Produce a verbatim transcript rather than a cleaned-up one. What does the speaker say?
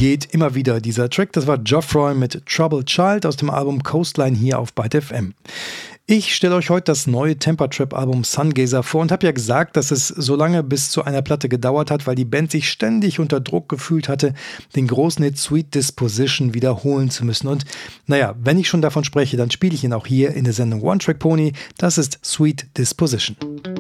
geht immer wieder dieser Track. Das war Geoffroy mit Troubled Child aus dem Album Coastline hier auf Byte F M. Ich stelle euch heute das neue Tempertrap-Album Sungazer vor und habe ja gesagt, dass es so lange bis zu einer Platte gedauert hat, weil die Band sich ständig unter Druck gefühlt hatte, den großen Hit Sweet Disposition wiederholen zu müssen. Und naja, wenn ich schon davon spreche, dann spiele ich ihn auch hier in der Sendung One Track Pony. Das ist Sweet Disposition.